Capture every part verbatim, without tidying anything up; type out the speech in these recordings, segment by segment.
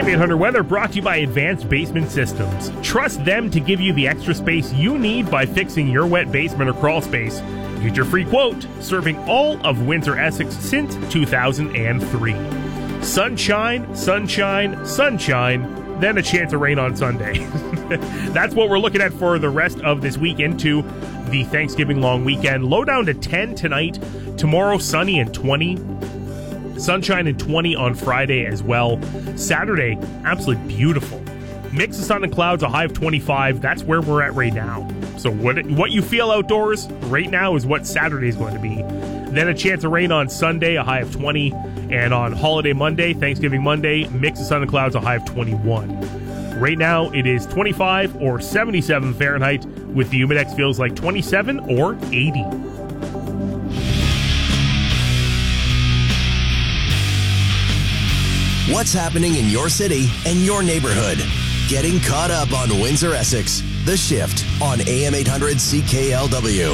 A M eight hundred Weather brought to you by Advanced Basement Systems. Trust them to give you the extra space you need by fixing your wet basement or crawl space. Get your free quote, serving all of Windsor, Essex since two thousand three. Sunshine, sunshine, sunshine, then a chance of rain on Sunday. That's what we're looking at for the rest of this week into the Thanksgiving long weekend. Low down to ten tonight, tomorrow sunny and twenty. Sunshine and twenty on Friday as well. Saturday, absolutely beautiful. Mix of sun and clouds, a high of twenty-five. That's where we're at right now. So what what you feel outdoors right now is what Saturday is going to be. Then a chance of rain on Sunday, a high of twenty. And on holiday Monday, Thanksgiving Monday, mix of sun and clouds, a high of twenty-one. Right now, it is twenty-five or seventy-seven Fahrenheit, with the Humidex feels like twenty-seven or eighty. What's happening in your city and your neighborhood? Getting caught up on Windsor, Essex. The Shift on A M eight hundred C K L W.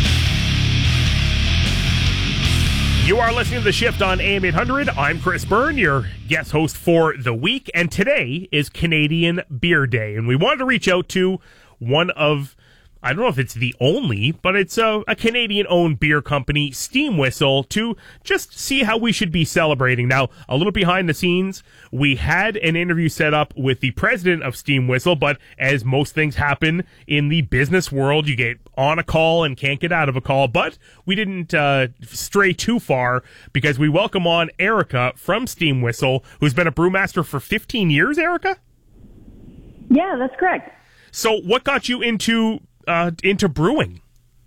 You are listening to The Shift on A M eight hundred. I'm Chris Byrne, your guest host for the week, and today is Canadian Beer Day, and we wanted to reach out to one of, I don't know if it's the only, but it's a, a Canadian-owned beer company, Steam Whistle, to just see how we should be celebrating. Now, a little behind the scenes, we had an interview set up with the president of Steam Whistle, but as most things happen in the business world, you get on a call and can't get out of a call. But we didn't uh, stray too far because we welcome on Erica from Steam Whistle, who's been a brewmaster for fifteen years, Erica? Yeah, that's correct. So what got you into Uh, into brewing?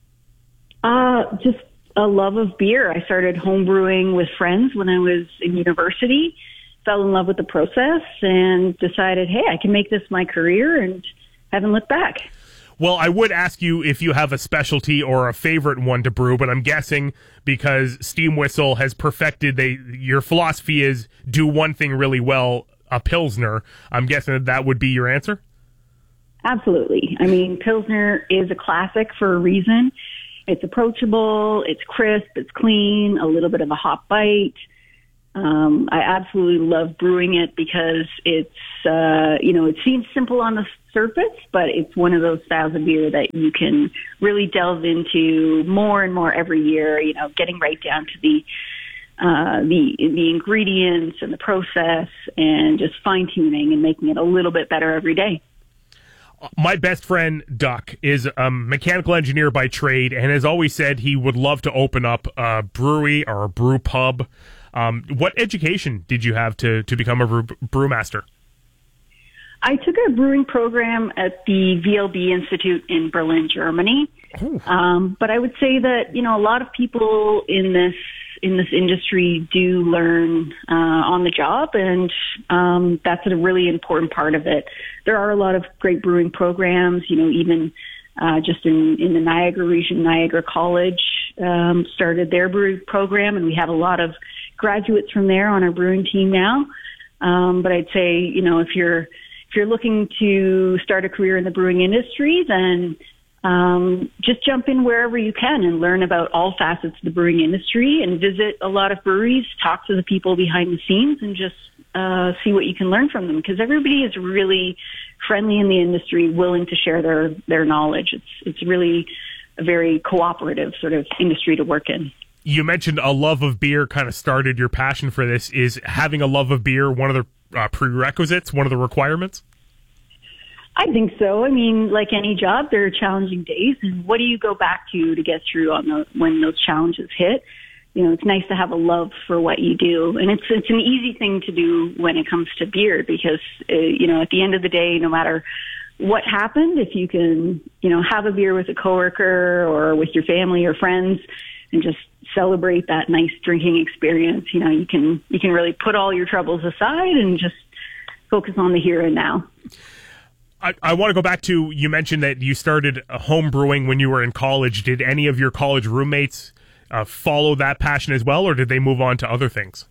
Uh, just a love of beer. I started home brewing with friends when I was in university, fell in love with the process, and decided, hey, I can make this my career, and haven't looked back. Well, I would ask you if you have a specialty or a favorite one to brew, but I'm guessing because Steam Whistle has perfected, they your philosophy is do one thing really well, a Pilsner. I'm guessing that, that would be your answer? Absolutely. I mean, Pilsner is a classic for a reason. It's approachable, it's crisp, it's clean, a little bit of a hop bite. Um, I absolutely love brewing it because it's, uh, you know, it seems simple on the surface, but it's one of those styles of beer that you can really delve into more and more every year, you know, getting right down to the Uh, the the ingredients and the process and just fine-tuning and making it a little bit better every day. My best friend, Duck, is a mechanical engineer by trade and has always said he would love to open up a brewery or a brew pub. Um, what education did you have to, to become a brew, brewmaster? I took a brewing program at the V L B Institute in Berlin, Germany. Um, but I would say that, you know, a lot of people in this in this industry do learn uh, on the job, and um, that's a really important part of it. There are a lot of great brewing programs, you know, even uh, just in, in the Niagara region, Niagara College um, started their brewing program, and we have a lot of graduates from there on our brewing team now. Um, but I'd say, you know, if you're if you're looking to start a career in the brewing industry, then Um, just jump in wherever you can and learn about all facets of the brewing industry and visit a lot of breweries, talk to the people behind the scenes, and just uh, see what you can learn from them, because everybody is really friendly in the industry, willing to share their, their knowledge. It's, it's really a very cooperative sort of industry to work in. You mentioned a love of beer kind of started your passion for this. Is having a love of beer one of the uh, prerequisites, one of the requirements? I think so. I mean, like any job, there are challenging days, and what do you go back to to get through on the, when those challenges hit? You know, it's nice to have a love for what you do, and it's it's an easy thing to do when it comes to beer because, uh, you know, at the end of the day, no matter what happened, if you can, you know, have a beer with a coworker or with your family or friends and just celebrate that nice drinking experience, you know, you can you can really put all your troubles aside and just focus on the here and now. I, I want to go back to, you mentioned that you started home brewing when you were in college. Did any of your college roommates uh, follow that passion as well, or did they move on to other things?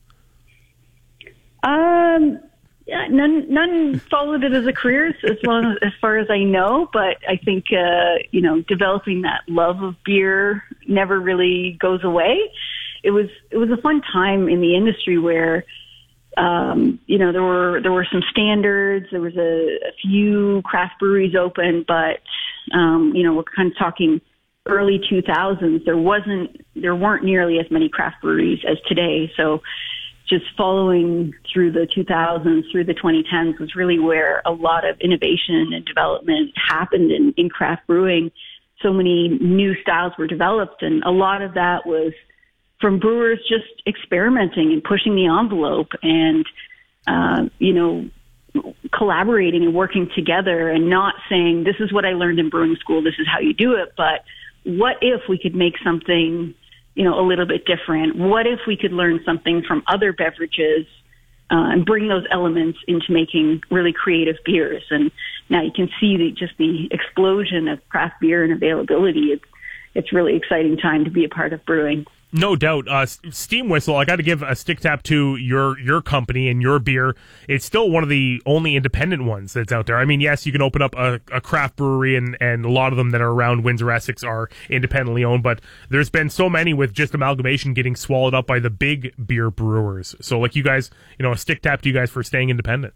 Um, yeah, none, none followed it as a career, as long as, as far as I know. But I think, uh, you know, developing that love of beer never really goes away. It was, it was a fun time in the industry where um, you know, there were there were some standards. There was a, a few craft breweries open, but um, you know, we're kind of talking early two thousands. There wasn't there weren't nearly as many craft breweries as today. So just following through the two thousands, through the twenty tens was really where a lot of innovation and development happened in, in craft brewing. So many new styles were developed, and a lot of that was from brewers just experimenting and pushing the envelope and, uh, you know, collaborating and working together and not saying, this is what I learned in brewing school, this is how you do it, but what if we could make something, you know, a little bit different? What if we could learn something from other beverages uh, and bring those elements into making really creative beers? And now you can see the, just the explosion of craft beer and availability. It's, it's really exciting time to be a part of brewing. No doubt. Uh, Steam Whistle, I got to give a stick tap to your your company and your beer. It's still one of the only independent ones that's out there. I mean, yes, you can open up a, a craft brewery, and, and a lot of them that are around Windsor, Essex are independently owned, but there's been so many with just amalgamation getting swallowed up by the big beer brewers. So, like you guys, you know, a stick tap to you guys for staying independent.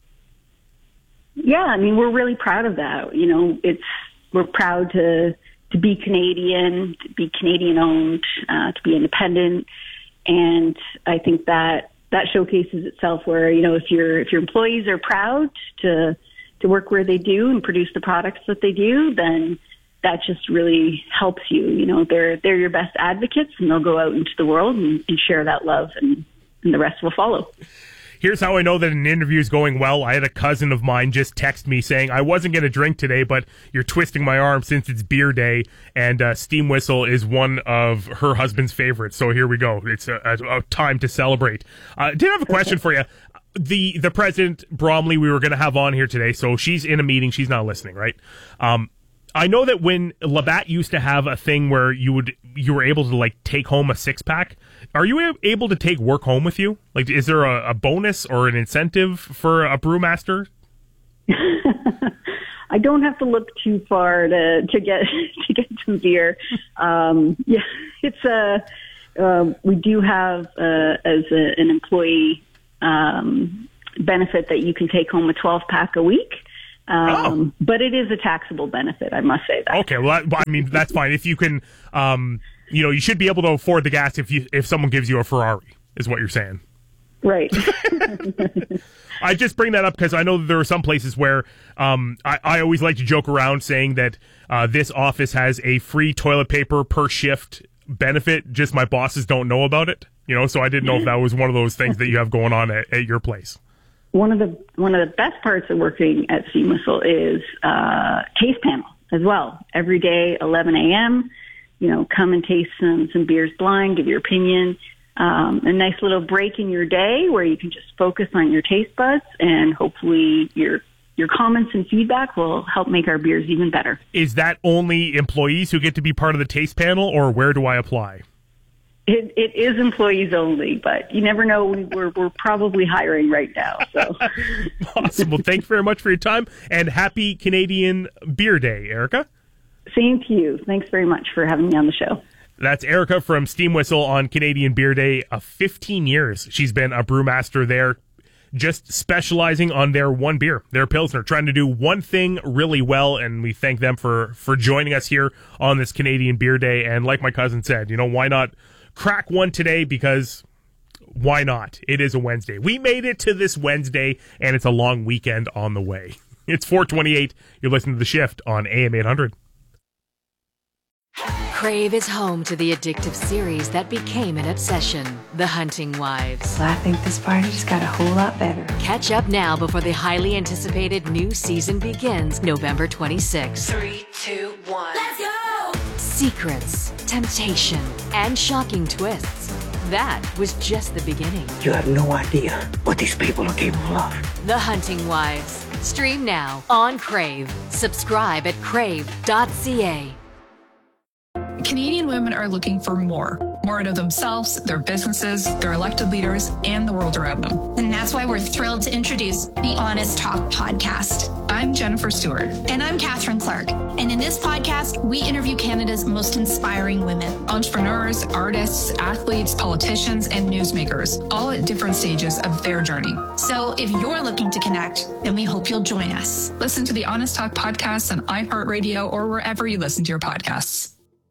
Yeah, I mean, we're really proud of that. You know, it's we're proud to... to be Canadian, to be Canadian-owned, uh, to be independent, and I think that that showcases itself. Where you know, if your if your employees are proud to to work where they do and produce the products that they do, then that just really helps you. You know, they're they're your best advocates, and they'll go out into the world and, and share that love, and, and the rest will follow. Here's how I know that an interview is going well. I had a cousin of mine just text me saying, I wasn't going to drink today, but you're twisting my arm since it's beer day, and uh, Steam Whistle is one of her husband's favorites. So here we go. It's a, a, a time to celebrate. I uh, did have a question for you. The the president, Bromley, we were going to have on here today, so she's in a meeting. She's not listening, right? Um, I know that when Labatt used to have a thing where you would you were able to like take home a six pack. Are you able to take work home with you? Like, is there a, a bonus or an incentive for a brewmaster? I don't have to look too far to to get to get some beer. Um, yeah, it's a uh, we do have uh, as a, an employee um, benefit that you can take home a twelve pack a week. Um, oh. But it is a taxable benefit, I must say that. Okay, well, I mean, that's fine. If you can, um, you know, you should be able to afford the gas if you if someone gives you a Ferrari, is what you're saying. Right. I just bring that up because I know that there are some places where um, I, I always like to joke around saying that uh, this office has a free toilet paper per shift benefit, just my bosses don't know about it. You know, so I didn't know if that was one of those things that you have going on at, at your place. One of the one of the best parts of working at Steam Whistle is uh, taste panel as well. Every day, eleven a.m., you know, come and taste some, some beers blind, give your opinion. Um, a nice little break in your day where you can just focus on your taste buds, and hopefully your your comments and feedback will help make our beers even better. Is that only employees who get to be part of the taste panel, or where do I apply? It, it is employees only, but you never know. We, we're we're probably hiring right now. So awesome. Well, thanks very much for your time, and happy Canadian Beer Day, Erica. Same to you. Thanks very much for having me on the show. That's Erica from Steam Whistle on Canadian Beer Day. Uh, fifteen years she's been a brewmaster there, just specializing on their one beer, their Pilsner, trying to do one thing really well, and we thank them for, for joining us here on this Canadian Beer Day. And like my cousin said, you know, why not crack one today, because why not? It is a Wednesday. We made it to this Wednesday, and it's a long weekend on the way. It's four twenty-eight. You're listening to The Shift on A M eight hundred. Crave is home to the addictive series that became an obsession, The Hunting Wives. Well, I think this party just got a whole lot better. Catch up now before the highly anticipated new season begins November twenty-sixth. Three, two, one. Let's go! Secrets, temptation, and shocking twists. That was just the beginning. You have no idea what these people are capable of. The Hunting Wives. Stream now on Crave. Subscribe at crave dot c a. Canadian women are looking for more. More out of themselves, their businesses, their elected leaders, and the world around them. And that's why we're thrilled to introduce the Honest Talk podcast, I'm Jennifer Stewart. And I'm Catherine Clark. And in this podcast, we interview Canada's most inspiring women. Entrepreneurs, artists, athletes, politicians, and newsmakers, all at different stages of their journey. So if you're looking to connect, then we hope you'll join us. Listen to the Honest Talk podcast on iHeartRadio or wherever you listen to your podcasts.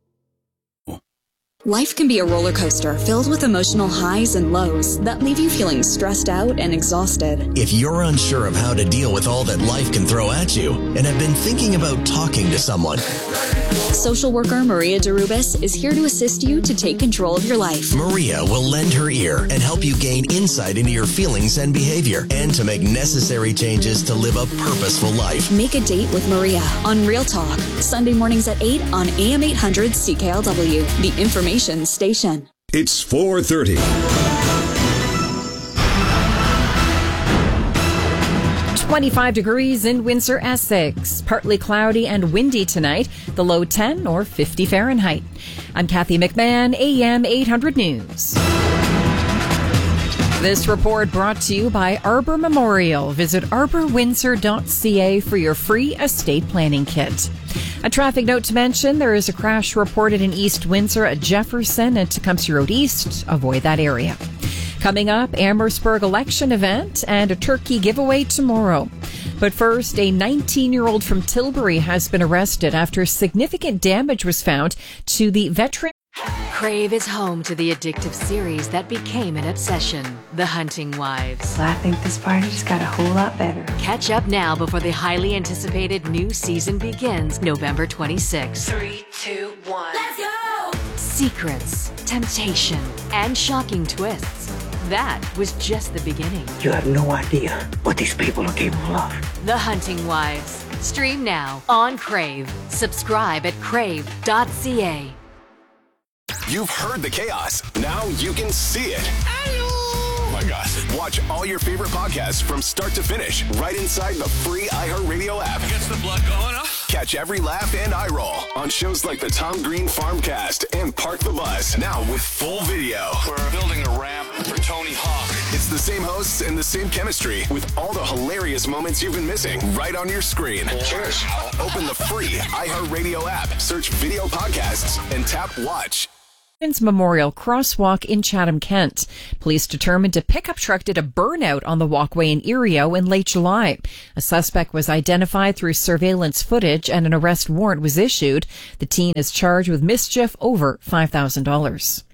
Life can be a roller coaster filled with emotional highs and lows that leave you feeling stressed out and exhausted. If you're unsure of how to deal with all that life can throw at you and have been thinking about talking to someone, social worker Maria Derubis is here to assist you to take control of your life. Maria will lend her ear and help you gain insight into your feelings and behavior and to make necessary changes to live a purposeful life. Make a date with Maria on Real Talk, Sunday mornings at eight on A M eight hundred C K L W, the information station. It's four thirty. twenty-five degrees in Windsor, Essex. Partly cloudy and windy tonight. The low ten or fifty Fahrenheit. I'm Kathy McMahon, A M eight hundred News. This report brought to you by Arbor Memorial. Visit arbor windsor dot c a for your free estate planning kit. A traffic note to mention, there is a crash reported in East Windsor at Jefferson and Tecumseh Road East. Avoid that area. Coming up, Amherstburg election event and a turkey giveaway tomorrow. But first, a nineteen-year-old from Tilbury has been arrested after significant damage was found to the veteran. Crave is home to the addictive series that became an obsession, The Hunting Wives. Well, I think this party just got a whole lot better. Catch up now before the highly anticipated new season begins November twenty-sixth. Three, two, one. Let's go! Secrets, temptation, and shocking twists. That was just the beginning. You have no idea what these people are capable of. The Hunting Wives. Stream now on Crave. Subscribe at crave dot c a. You've heard the chaos. Now you can see it. Oh my gosh. Watch all your favorite podcasts from start to finish right inside the free iHeartRadio app. Gets the blood going, huh? Catch every laugh and eye roll on shows like the Tom Green Farmcast and Park the Bus. Now with full video. We're building a ramp for Tony Hawk. It's the same hosts and the same chemistry with all the hilarious moments you've been missing right on your screen. Cheers. Open the free iHeartRadio app, search video podcasts, and tap watch. Memorial Crosswalk in Chatham, Kent. Police determined a pickup truck did a burnout on the walkway in Erio in late July. A suspect was identified through surveillance footage and an arrest warrant was issued. The teen is charged with mischief over five thousand dollars.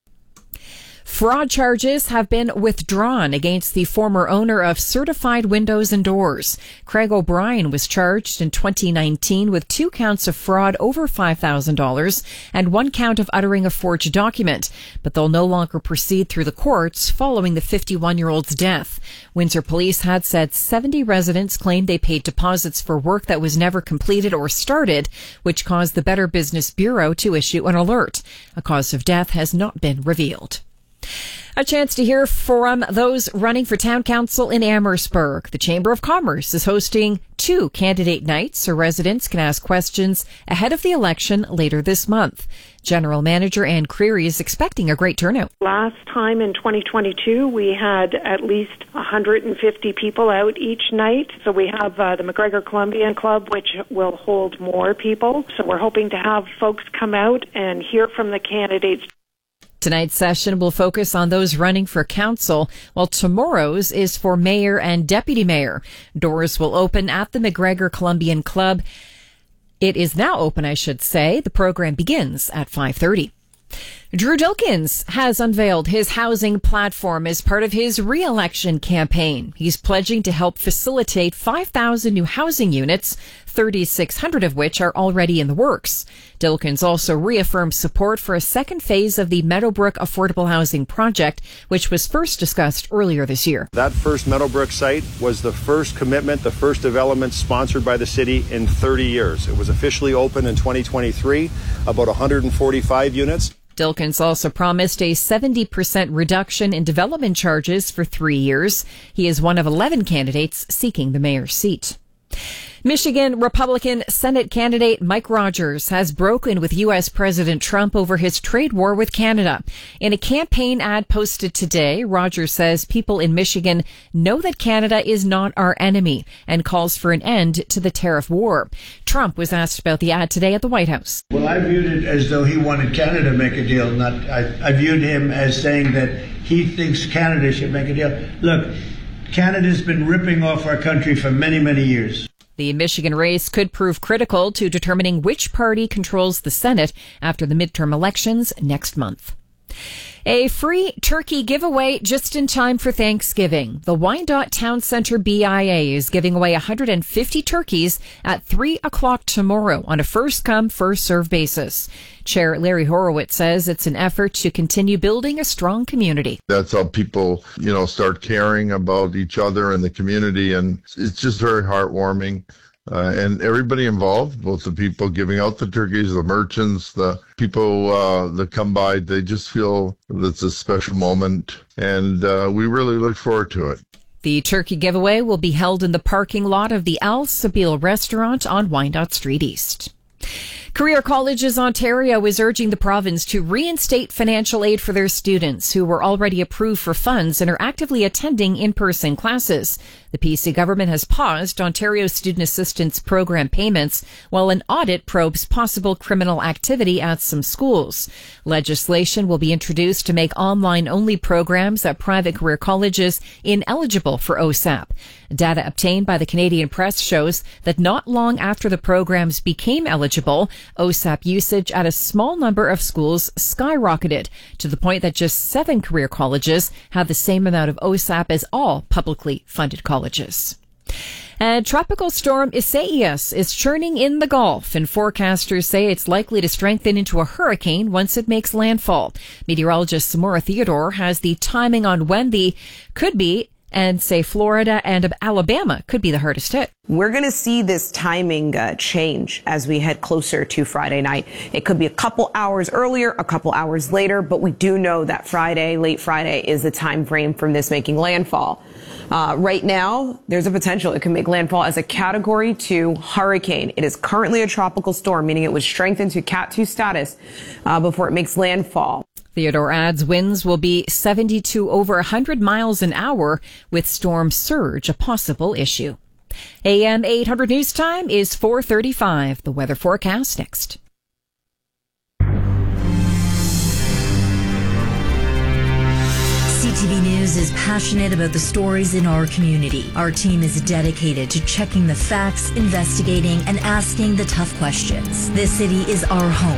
Fraud charges have been withdrawn against the former owner of Certified Windows and Doors. Craig O'Brien was charged in twenty nineteen with two counts of fraud over five thousand dollars and one count of uttering a forged document, but they'll no longer proceed through the courts following the fifty-one-year-old's death. Windsor police had said seventy residents claimed they paid deposits for work that was never completed or started, which caused the Better Business Bureau to issue an alert. A cause of death has not been revealed. A chance to hear from those running for town council in Amherstburg. The Chamber of Commerce is hosting two candidate nights so residents can ask questions ahead of the election later this month. General Manager Ann Creary is expecting a great turnout. Last time in twenty twenty-two, we had at least one hundred fifty people out each night. So we have uh, the McGregor Columbian Club, which will hold more people. So we're hoping to have folks come out and hear from the candidates. Tonight's session will focus on those running for council, while tomorrow's is for mayor and deputy mayor. Doors will open at the McGregor Columbian Club. It is now open, I should say. The program begins at five thirty. Drew Dilkens has unveiled his housing platform as part of his re-election campaign. He's pledging to help facilitate five thousand new housing units, thirty-six hundred of which are already in the works. Dilkens also reaffirmed support for a second phase of the Meadowbrook Affordable Housing Project, which was first discussed earlier this year. That first Meadowbrook site was the first commitment, the first development sponsored by the city in thirty years. It was officially opened in twenty twenty-three, about one hundred forty-five units. Dilkens also promised a seventy percent reduction in development charges for three years. He is one of eleven candidates seeking the mayor's seat. Michigan Republican Senate candidate Mike Rogers has broken with U S President Trump over his trade war with Canada. In a campaign ad posted today, Rogers says people in Michigan know that Canada is not our enemy and calls for an end to the tariff war. Trump was asked about the ad today at the White House. Well, I viewed it as though he wanted Canada to make a deal. Not, I, I viewed him as saying that he thinks Canada should make a deal. Look, Canada's been ripping off our country for many, many years. The Michigan race could prove critical to determining which party controls the Senate after the midterm elections next month. A free turkey giveaway just in time for Thanksgiving. The Wyandotte Town Center B I A is giving away one hundred fifty turkeys at three o'clock tomorrow on a first-come, first-served basis. Chair Larry Horowitz says it's an effort to continue building a strong community. That's how people, you know, start caring about each other and the community, and it's just very heartwarming. Uh, and everybody involved, both the people giving out the turkeys, the merchants, the people uh, that come by, they just feel it's a special moment, and uh, we really look forward to it. The turkey giveaway will be held in the parking lot of the Al Sabil restaurant on Wyandotte Street East. Career Colleges Ontario is urging the province to reinstate financial aid for their students who were already approved for funds and are actively attending in-person classes. The P C government has paused Ontario Student Assistance Program payments while an audit probes possible criminal activity at some schools. Legislation will be introduced to make online-only programs at private career colleges ineligible for O S A P. Data obtained by the Canadian Press shows that not long after the programs became eligible, O S A P usage at a small number of schools skyrocketed to the point that just seven career colleges have the same amount of O S A P as all publicly funded colleges. And tropical storm Isaias is churning in the Gulf, and forecasters say it's likely to strengthen into a hurricane once it makes landfall. Meteorologist Samora Theodore has the timing on when the could be and say Florida and Alabama could be the hardest hit. We're going to see this timing uh, change as we head closer to Friday night. It could be a couple hours earlier, a couple hours later, but we do know that Friday, late Friday, is the time frame from this making landfall. Uh, right now, there's a potential it can make landfall as a Category two hurricane. It is currently a tropical storm, meaning it was strengthened to Cat two status uh, before it makes landfall. Theodore adds winds will be seventy to over one hundred miles an hour, with storm surge a possible issue. A M eight hundred News Time is four thirty-five. The weather forecast next. C T V News is passionate about the stories in our community. Our team is dedicated to checking the facts, investigating, and asking the tough questions. This city is our home.